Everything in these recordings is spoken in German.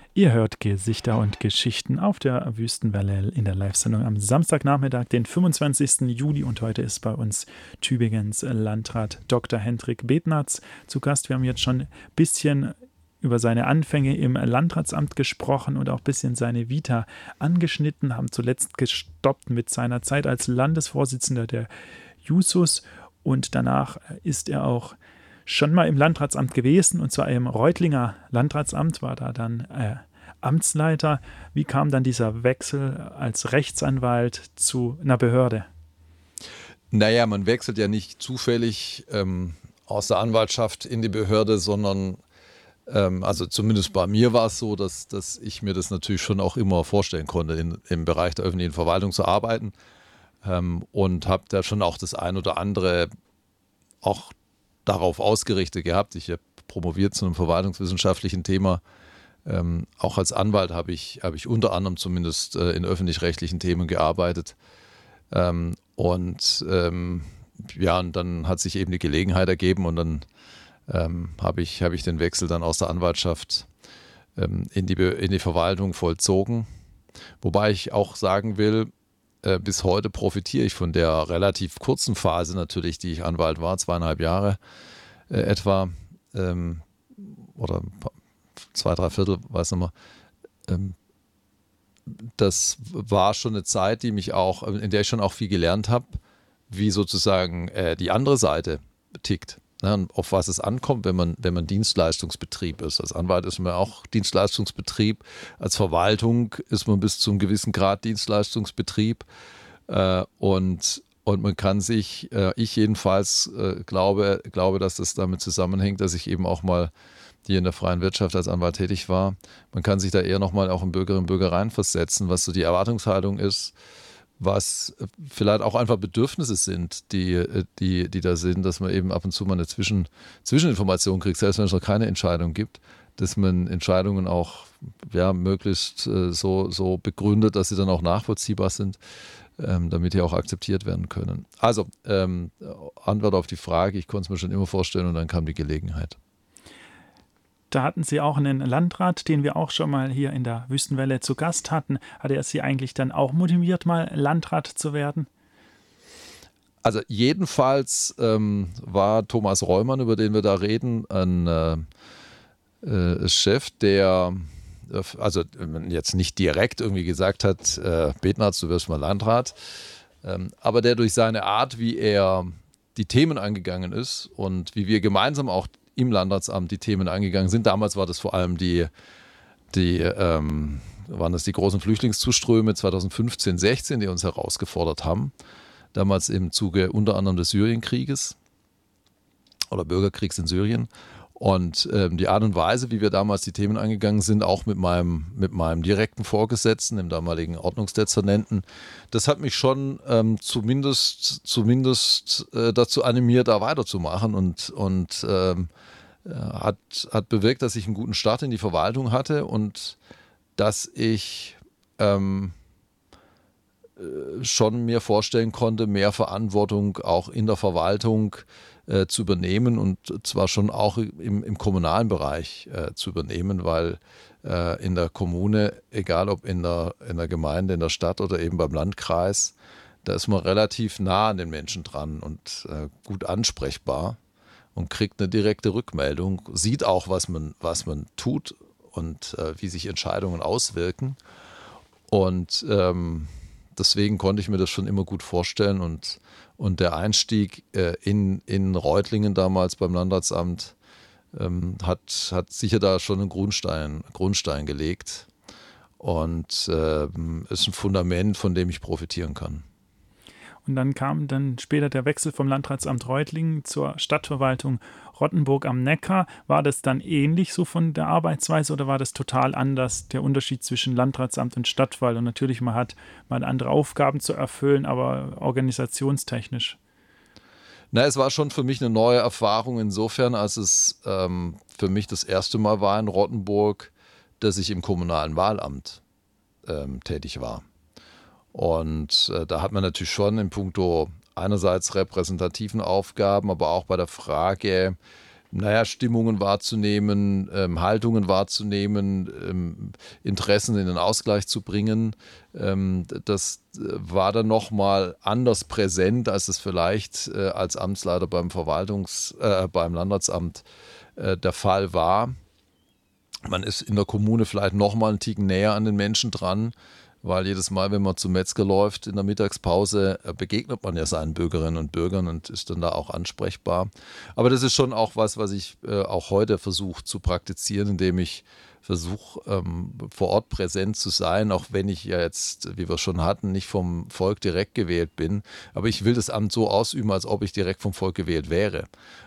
Ihr hört Gesichter und Geschichten auf der Wüstenwelle in der Live-Sendung am Samstagnachmittag, den 25. Juli. Und heute ist bei uns Tübingens Landrat Dr. Hendrik Bednarz zu Gast. Wir haben jetzt schon ein bisschen über seine Anfänge im Landratsamt gesprochen und auch ein bisschen seine Vita angeschnitten, haben zuletzt gestoppt mit seiner Zeit als Landesvorsitzender der Jusos. Und danach ist er auch schon mal im Landratsamt gewesen, und zwar im Reutlinger Landratsamt, war da dann Amtsleiter. Wie kam dann dieser Wechsel als Rechtsanwalt zu einer Behörde? Naja, man wechselt ja nicht zufällig aus der Anwaltschaft in die Behörde, sondern also zumindest bei mir war es so, dass ich mir das natürlich schon auch immer vorstellen konnte, im Bereich der öffentlichen Verwaltung zu arbeiten, und habe da schon auch das ein oder andere auch darauf ausgerichtet gehabt. Ich habe promoviert zu einem verwaltungswissenschaftlichen Thema. Auch als Anwalt habe ich unter anderem zumindest in öffentlich-rechtlichen Themen gearbeitet. Und dann hat sich eben die Gelegenheit ergeben, und dann habe ich den Wechsel dann aus der Anwaltschaft in die Verwaltung vollzogen. Wobei ich auch sagen will, bis heute profitiere ich von der relativ kurzen Phase natürlich, die ich Anwalt war, 2,5 Jahre etwa, oder 2, 3 Viertel, weiß nicht mehr. Das war schon eine Zeit, in der ich schon auch viel gelernt habe, wie sozusagen die andere Seite tickt. Ne, und auf was es ankommt, wenn man Dienstleistungsbetrieb ist. Als Anwalt ist man auch Dienstleistungsbetrieb. Als Verwaltung ist man bis zu einem gewissen Grad Dienstleistungsbetrieb. Und man kann sich, ich jedenfalls glaube, dass das damit zusammenhängt, dass ich eben auch mal hier in der freien Wirtschaft als Anwalt tätig war. Man kann sich da eher nochmal auch in Bürgerinnen und Bürger reinversetzen, was so die Erwartungshaltung ist, was vielleicht auch einfach Bedürfnisse sind, die da sind, dass man eben ab und zu mal eine Zwischeninformation kriegt, selbst wenn es noch keine Entscheidung gibt, dass man Entscheidungen auch möglichst so begründet, dass sie dann auch nachvollziehbar sind, damit die auch akzeptiert werden können. Also, Antwort auf die Frage, ich konnte es mir schon immer vorstellen, und dann kam die Gelegenheit. Da hatten Sie auch einen Landrat, den wir auch schon mal hier in der Wüstenwelle zu Gast hatten. Hat er Sie eigentlich dann auch motiviert, mal Landrat zu werden? Also jedenfalls war Thomas Reumann, über den wir da reden, ein Chef, der also jetzt nicht direkt irgendwie gesagt hat, Bednarz, du wirst mal Landrat, aber der durch seine Art, wie er die Themen angegangen ist und wie wir gemeinsam auch im Landratsamt die Themen angegangen sind. Damals war das vor allem waren das die großen Flüchtlingszuströme 2015, 16, die uns herausgefordert haben. Damals im Zuge unter anderem des Syrienkrieges oder Bürgerkriegs in Syrien. Und die Art und Weise, wie wir damals die Themen angegangen sind, auch mit meinem direkten Vorgesetzten, dem damaligen Ordnungsdezernenten, das hat mich schon zumindest dazu animiert, da weiterzumachen, und hat bewirkt, dass ich einen guten Start in die Verwaltung hatte und dass ich schon mir vorstellen konnte, mehr Verantwortung auch in der Verwaltung zu übernehmen, und zwar schon auch im kommunalen Bereich zu übernehmen, weil in der Kommune, egal ob in der Gemeinde, in der Stadt oder eben beim Landkreis, da ist man relativ nah an den Menschen dran und gut ansprechbar und kriegt eine direkte Rückmeldung, sieht auch, was man tut und wie sich Entscheidungen auswirken. Und deswegen konnte ich mir das schon immer gut vorstellen, und der Einstieg in Reutlingen damals beim Landratsamt hat sicher da schon einen Grundstein gelegt und ist ein Fundament, von dem ich profitieren kann. Und dann kam dann später der Wechsel vom Landratsamt Reutlingen zur Stadtverwaltung Rottenburg am Neckar. War das dann ähnlich so von der Arbeitsweise, oder war das total anders, der Unterschied zwischen Landratsamt und Stadtverwaltung? Und natürlich, man hat mal andere Aufgaben zu erfüllen, aber organisationstechnisch. Na, es war schon für mich eine neue Erfahrung insofern, als es für mich das erste Mal war in Rottenburg, dass ich im kommunalen Wahlamt tätig war. Und da hat man natürlich schon in puncto einerseits repräsentativen Aufgaben, aber auch bei der Frage, Stimmungen wahrzunehmen, Haltungen wahrzunehmen, Interessen in den Ausgleich zu bringen. Das war dann nochmal anders präsent, als es vielleicht als Amtsleiter beim Landratsamt der Fall war. Man ist in der Kommune vielleicht nochmal einen Ticken näher an den Menschen dran, weil jedes Mal, wenn man zum Metzger läuft in der Mittagspause, begegnet man ja seinen Bürgerinnen und Bürgern und ist dann da auch ansprechbar. Aber das ist schon auch was ich auch heute versuche zu praktizieren, indem ich versuche, vor Ort präsent zu sein, auch wenn ich ja jetzt, wie wir schon hatten, nicht vom Volk direkt gewählt bin. Aber ich will das Amt so ausüben, als ob ich direkt vom Volk gewählt wäre.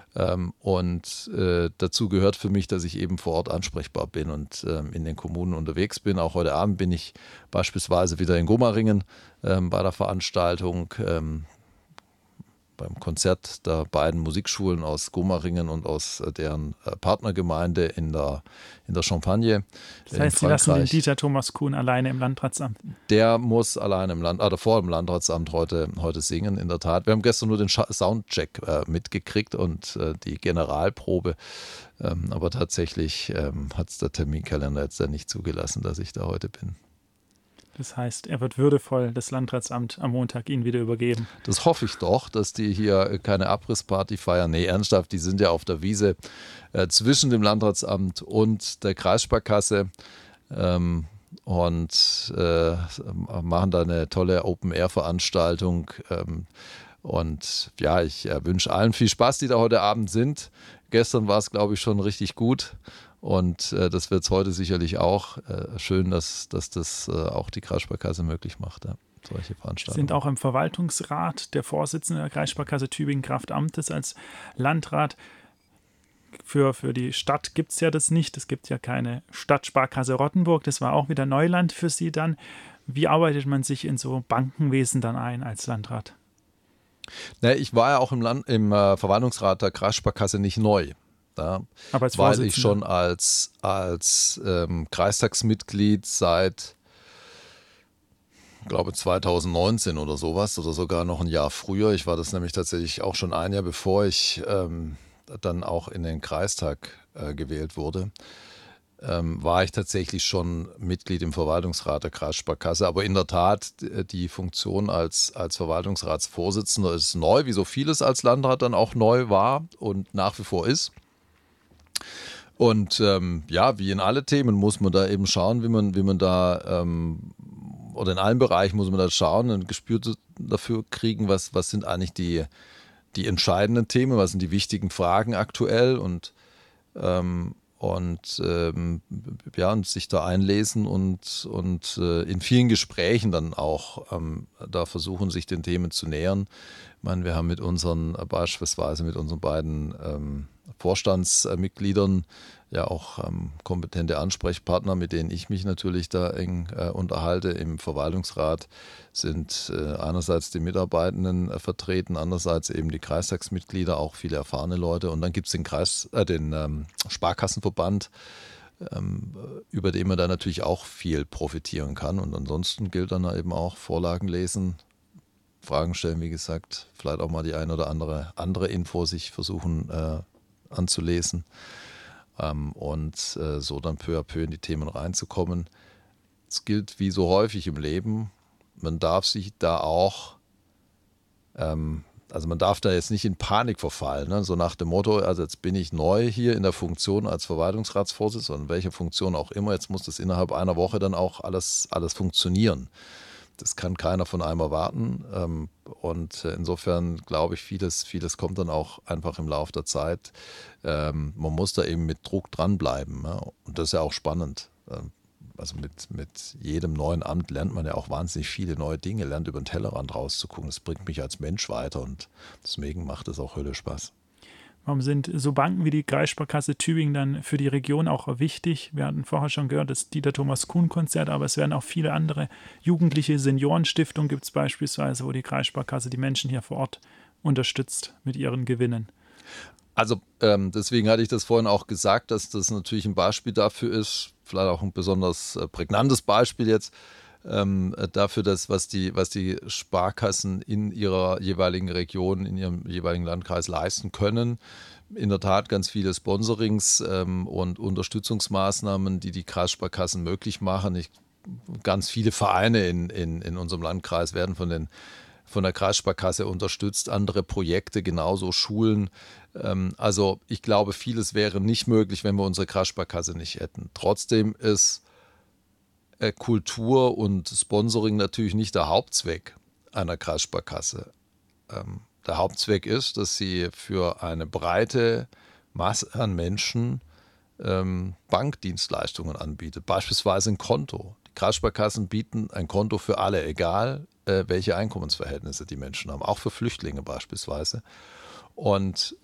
Dazu gehört für mich, dass ich eben vor Ort ansprechbar bin und in den Kommunen unterwegs bin. Auch heute Abend bin ich beispielsweise wieder in Gomaringen bei der Veranstaltung, beim Konzert der beiden Musikschulen aus Gomaringen und aus deren Partnergemeinde in der Champagne. Das heißt, Sie lassen den Dieter Thomas Kuhn alleine im Landratsamt? Der muss alleine vor dem Landratsamt heute singen, in der Tat. Wir haben gestern nur den Soundcheck mitgekriegt und die Generalprobe. Aber tatsächlich hat es der Terminkalender jetzt nicht zugelassen, dass ich da heute bin. Das heißt, er wird würdevoll das Landratsamt am Montag Ihnen wieder übergeben. Das hoffe ich doch, dass die hier keine Abrissparty feiern. Nee, ernsthaft, die sind ja auf der Wiese zwischen dem Landratsamt und der Kreissparkasse und machen da eine tolle Open-Air-Veranstaltung. Und ja, ich wünsche allen viel Spaß, die da heute Abend sind. Gestern war es, glaube ich, schon richtig gut. Und das wird es heute sicherlich auch. Schön, dass das auch die Kreissparkasse möglich macht, ja, solche Veranstaltungen. Sie sind auch im Verwaltungsrat, der Vorsitzende der Kreissparkasse Tübingen Kraftamtes als Landrat. Für die Stadt gibt es ja das nicht. Es gibt ja keine Stadtsparkasse Rottenburg. Das war auch wieder Neuland für Sie dann. Wie arbeitet man sich in so Bankenwesen dann ein als Landrat? Ich war ja auch im Verwaltungsrat der Kreissparkasse nicht neu. Ja, weil ich schon als Kreistagsmitglied seit, glaube 2019 oder sowas oder sogar noch ein Jahr früher, ich war das nämlich tatsächlich auch schon ein Jahr bevor ich dann auch in den Kreistag gewählt wurde, war ich tatsächlich schon Mitglied im Verwaltungsrat der Kreissparkasse. Aber in der Tat, die Funktion als Verwaltungsratsvorsitzender ist neu, wie so vieles als Landrat dann auch neu war und nach wie vor ist. Und wie in alle Themen muss man da eben schauen, wie man da, oder in allen Bereichen muss man da schauen, ein Gespür dafür kriegen, was sind eigentlich die entscheidenden Themen, was sind die wichtigen Fragen aktuell und sich da einlesen und in vielen Gesprächen dann auch da versuchen, sich den Themen zu nähern. Ich meine, wir haben beispielsweise mit unseren beiden Vorstandsmitgliedern ja auch kompetente Ansprechpartner, mit denen ich mich natürlich da eng unterhalte. Im Verwaltungsrat sind einerseits die Mitarbeitenden vertreten, andererseits eben die Kreistagsmitglieder, auch viele erfahrene Leute. Und dann gibt es den Sparkassenverband, über den man da natürlich auch viel profitieren kann. Und ansonsten gilt dann eben auch Vorlagen lesen, Fragen stellen, wie gesagt, vielleicht auch mal die ein oder andere Info sich versuchen anzulesen und so dann peu à peu in die Themen reinzukommen. Es gilt wie so häufig im Leben, man darf sich da auch, man darf da jetzt nicht in Panik verfallen, ne? So nach dem Motto, also jetzt bin ich neu hier in der Funktion als Verwaltungsratsvorsitzender, in welcher Funktion auch immer, jetzt muss das innerhalb einer Woche dann auch alles funktionieren. Das kann keiner von einem erwarten und insofern glaube ich, vieles kommt dann auch einfach im Laufe der Zeit. Man muss da eben mit Druck dranbleiben, ja? Und das ist ja auch spannend. Also mit jedem neuen Amt lernt man ja auch wahnsinnig viele neue Dinge, lernt über den Tellerrand rauszugucken. Das bringt mich als Mensch weiter und deswegen macht es auch Hölle Spaß. Warum sind so Banken wie die Kreissparkasse Tübingen dann für die Region auch wichtig? Wir hatten vorher schon gehört, das Dieter Thomas Kuhn Konzert, aber es werden auch viele andere jugendliche Seniorenstiftungen gibt es beispielsweise, wo die Kreissparkasse die Menschen hier vor Ort unterstützt mit ihren Gewinnen. Also deswegen hatte ich das vorhin auch gesagt, dass das natürlich ein Beispiel dafür ist, vielleicht auch ein besonders prägnantes Beispiel jetzt, dafür, was die Sparkassen in ihrer jeweiligen Region, in ihrem jeweiligen Landkreis leisten können. In der Tat ganz viele Sponsorings und Unterstützungsmaßnahmen, die Kreissparkassen möglich machen. Ganz viele Vereine in unserem Landkreis werden von der Kreissparkasse unterstützt, andere Projekte, genauso Schulen. Also ich glaube, vieles wäre nicht möglich, wenn wir unsere Kreissparkasse nicht hätten. Trotzdem ist Kultur und Sponsoring natürlich nicht der Hauptzweck einer Kreissparkasse. Der Hauptzweck ist, dass sie für eine breite Masse an Menschen Bankdienstleistungen anbietet, beispielsweise ein Konto. Die Kreissparkassen bieten ein Konto für alle, egal welche Einkommensverhältnisse die Menschen haben, auch für Flüchtlinge beispielsweise. Und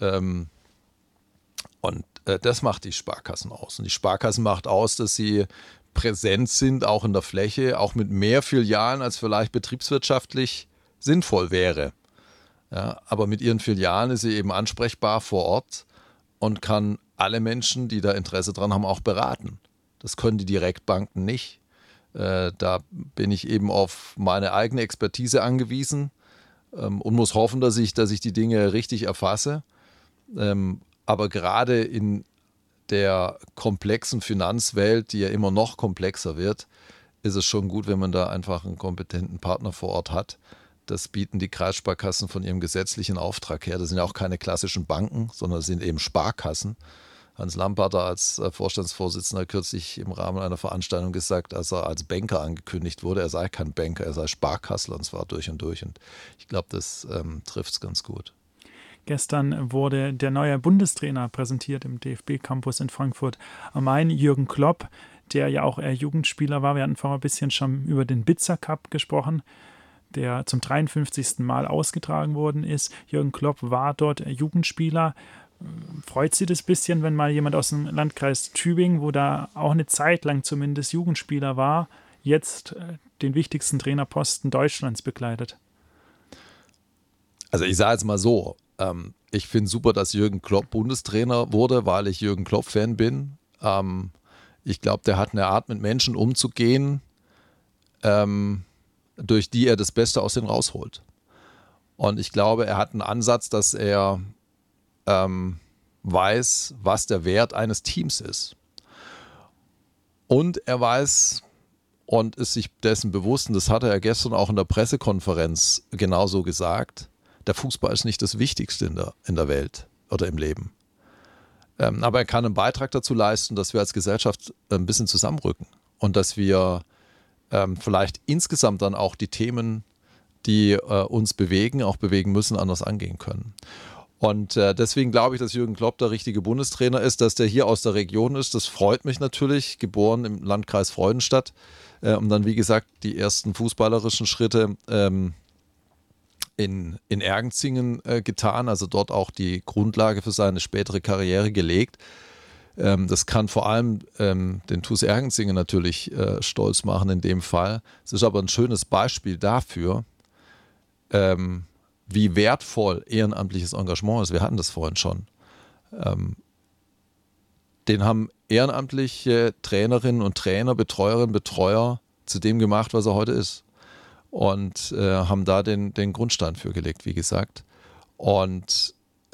das macht die Sparkassen aus. Und die Sparkassen macht aus, dass sie präsent sind, auch in der Fläche, auch mit mehr Filialen, als vielleicht betriebswirtschaftlich sinnvoll wäre. Ja, aber mit ihren Filialen ist sie eben ansprechbar vor Ort und kann alle Menschen, die da Interesse dran haben, auch beraten. Das können die Direktbanken nicht. Da bin ich eben auf meine eigene Expertise angewiesen und muss hoffen, dass ich die Dinge richtig erfasse. Aber gerade in der komplexen Finanzwelt, die ja immer noch komplexer wird, ist es schon gut, wenn man da einfach einen kompetenten Partner vor Ort hat. Das bieten die Kreissparkassen von ihrem gesetzlichen Auftrag her. Das sind ja auch keine klassischen Banken, sondern das sind eben Sparkassen. Hans Lampert hat als Vorstandsvorsitzender kürzlich im Rahmen einer Veranstaltung gesagt, als er als Banker angekündigt wurde, er sei kein Banker, er sei Sparkassler, und zwar durch und durch. Und ich glaube, das trifft es ganz gut. Gestern wurde der neue Bundestrainer präsentiert im DFB-Campus in Frankfurt am Main, Jürgen Klopp, der ja auch Jugendspieler war. Wir hatten vorher ein bisschen schon über den Bitzer Cup gesprochen, der zum 53. Mal ausgetragen worden ist. Jürgen Klopp war dort Jugendspieler. Freut Sie das bisschen, wenn mal jemand aus dem Landkreis Tübingen, wo da auch eine Zeit lang zumindest Jugendspieler war, jetzt den wichtigsten Trainerposten Deutschlands bekleidet? Also ich sage jetzt mal so, ich finde super, dass Jürgen Klopp Bundestrainer wurde, weil ich Jürgen Klopp-Fan bin. Ich glaube, der hat eine Art, mit Menschen umzugehen, durch die er das Beste aus denen rausholt. Und ich glaube, er hat einen Ansatz, dass er weiß, was der Wert eines Teams ist. Und er weiß und ist sich dessen bewusst, und das hat er ja gestern auch in der Pressekonferenz genauso gesagt, der Fußball ist nicht das Wichtigste in der Welt oder im Leben. Aber er kann einen Beitrag dazu leisten, dass wir als Gesellschaft ein bisschen zusammenrücken und dass wir vielleicht insgesamt dann auch die Themen, die uns bewegen, auch bewegen müssen, anders angehen können. Und deswegen glaube ich, dass Jürgen Klopp der richtige Bundestrainer ist, dass der hier aus der Region ist. Das freut mich natürlich, geboren im Landkreis Freudenstadt, und dann, wie gesagt, die ersten fußballerischen Schritte in Ergenzingen getan, also dort auch die Grundlage für seine spätere Karriere gelegt. Das kann vor allem den TuS Ergenzingen natürlich stolz machen in dem Fall. Es ist aber ein schönes Beispiel dafür, wie wertvoll ehrenamtliches Engagement ist. Wir hatten das vorhin schon. Den haben ehrenamtliche Trainerinnen und Trainer, Betreuerinnen, Betreuer zu dem gemacht, was er heute ist. Und haben da den Grundstein für gelegt, wie gesagt. Und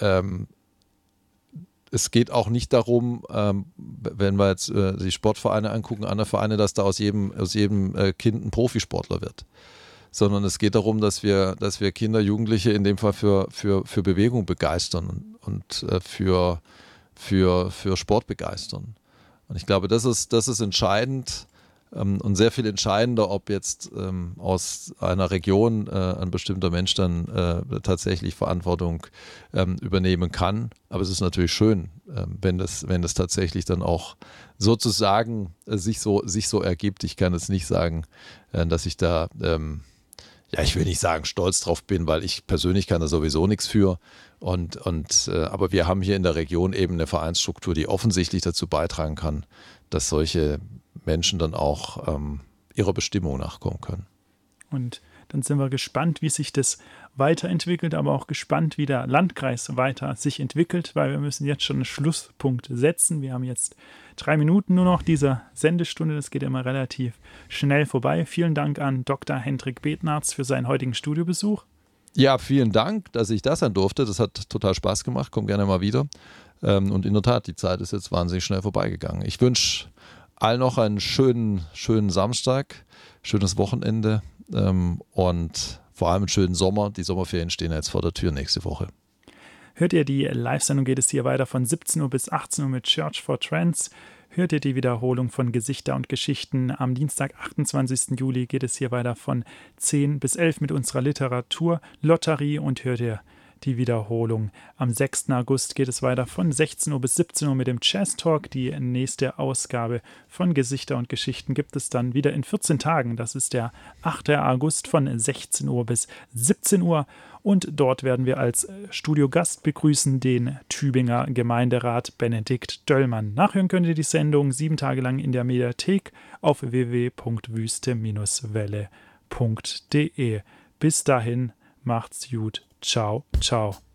es geht auch nicht darum, wenn wir jetzt die Sportvereine angucken, andere Vereine, dass da aus jedem Kind ein Profisportler wird. Sondern es geht darum, dass wir Kinder, Jugendliche in dem Fall für Bewegung begeistern und für Sport begeistern. Und ich glaube, das ist entscheidend und sehr viel entscheidender, ob jetzt aus einer Region ein bestimmter Mensch dann tatsächlich Verantwortung übernehmen kann. Aber es ist natürlich schön, wenn das tatsächlich dann auch sozusagen sich so ergibt. Ich kann jetzt nicht sagen, dass ich da ich will nicht sagen stolz drauf bin, weil ich persönlich kann da sowieso nichts für. Aber wir haben hier in der Region eben eine Vereinsstruktur, die offensichtlich dazu beitragen kann, dass solche Menschen dann auch ihrer Bestimmung nachkommen können. Und dann sind wir gespannt, wie sich das weiterentwickelt, aber auch gespannt, wie der Landkreis weiter sich entwickelt, weil wir müssen jetzt schon einen Schlusspunkt setzen. Wir haben jetzt 3 Minuten nur noch dieser Sendestunde, das geht immer relativ schnell vorbei. Vielen Dank an Dr. Hendrik Betnarz für seinen heutigen Studiobesuch. Ja, vielen Dank, dass ich das sein durfte. Das hat total Spaß gemacht. Komm gerne mal wieder. Und in der Tat, die Zeit ist jetzt wahnsinnig schnell vorbeigegangen. Ich wünsche allen noch einen schönen Samstag, schönes Wochenende und vor allem einen schönen Sommer. Die Sommerferien stehen jetzt vor der Tür nächste Woche. Hört ihr die Live-Sendung, geht es hier weiter von 17 Uhr bis 18 Uhr mit Church for Trends. Hört ihr die Wiederholung von Gesichter und Geschichten. Am Dienstag, 28. Juli geht es hier weiter von 10 bis 11 mit unserer Literaturlotterie und hört ihr die Wiederholung. Am 6. August geht es weiter von 16 Uhr bis 17 Uhr mit dem Jazz Talk. Die nächste Ausgabe von Gesichter und Geschichten gibt es dann wieder in 14 Tagen. Das ist der 8. August von 16 Uhr bis 17 Uhr. Und dort werden wir als Studiogast begrüßen den Tübinger Gemeinderat Benedikt Döllmann. Nachhören könnt ihr die Sendung 7 Tage lang in der Mediathek auf www.wüste-welle.de. Bis dahin, macht's gut. Ciao, ciao.